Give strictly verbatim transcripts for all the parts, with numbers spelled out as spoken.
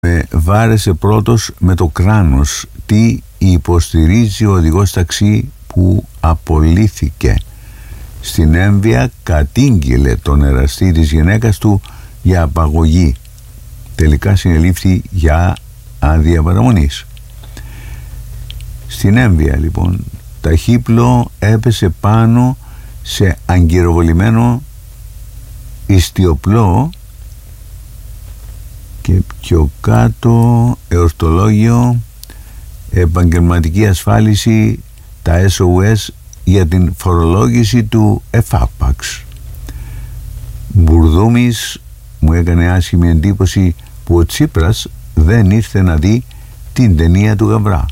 Με βάρεσε πρώτος με το κράνος. Τι υποστηρίζει ο οδηγός ταξί που απολύθηκε. Στην έμβια κατήγγειλε τον εραστή της γυναίκας του για απαγωγή. Τελικά συνελήφθη για άδεια παραμονής. Στην έμβια λοιπόν ταχύπλο έπεσε πάνω σε αγκυροβολημένο ιστιοπλό και πιο κάτω εορτολόγιο, επαγγελματική ασφάλιση, τα ες ο ες για την φορολόγηση του ΕΦΑΠΑΞ. Μπουρδούμης μου έκανε άσχημη εντύπωση που ο Τσίπρας δεν ήρθε να δει την ταινία του Γαβρά.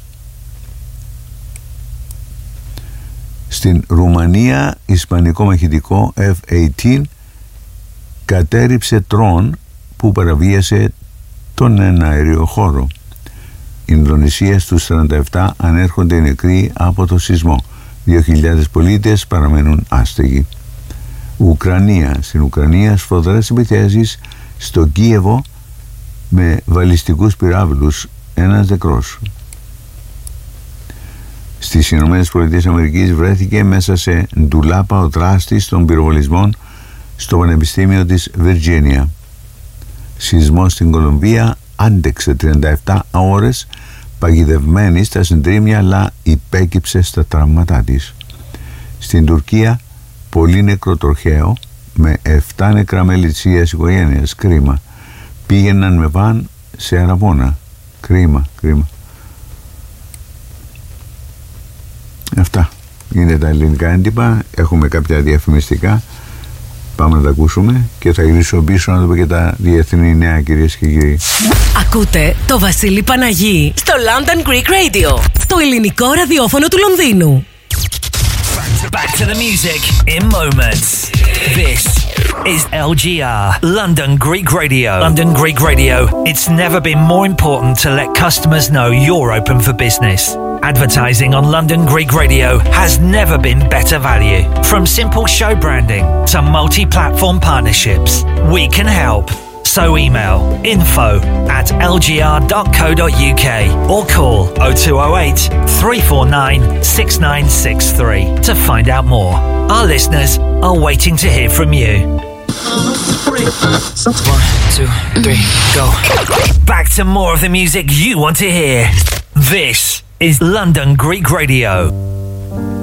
Στην Ρουμανία ισπανικό μαχητικό εφ ογδόντα κατέριψε τρόν που παραβίασε τον εναέριο χώρο. Ινδονησία στους σαράντα επτά ανέρχονται οι νεκροί από το σεισμό. δύο χιλιάδες πολίτες παραμένουν άστεγοι. Ουκρανία. Στην Ουκρανία σφοδρές επιθέσεις στο Κίεβο με βαλιστικούς πυράβλους, ένας νεκρός. Στις Ηνωμένες Πολιτείες Αμερικής βρέθηκε μέσα σε ντουλάπα ο δράστης των πυροβολισμών στο Πανεπιστήμιο της Βιρτζίνια. Σεισμός στην Κολομβία, άντεξε τριάντα επτά ώρες παγιδευμένη στα συντρίμμια, αλλά υπέκυψε στα τραύματά της. Στην Τουρκία πολύ νεκροτροχαίο με επτά νεκρά μέλη της ίδιας οικογένειας. Κρίμα. Πήγαιναν με βαν σε Αραβώνα. Κρίμα, κρίμα. Αυτά είναι τα ελληνικά έντυπα. Έχουμε κάποια διαφημιστικά. Πάμε να τα ακούσουμε και θα γυρίσω πίσω να δούμε και τα διεθνή νέα, κυρίες και κύριοι. Ακούτε το Βασίλη Παναγί στο London Greek Radio, το ελληνικό ραδιόφωνο του Λονδίνου. Back to the music in moments. This is ελ τζι αρ, London Greek Radio. London Greek Radio. It's never been more important to let customers know you're open for business. Advertising on London Greek Radio has never been better value. From simple show branding to multi-platform partnerships, we can help. So email info at l g r dot co dot u k or call oh two oh eight, three four nine, six nine six three to find out more. Our listeners are waiting to hear from you. One, two, three, go. Back to more of the music you want to hear. This is London Greek Radio.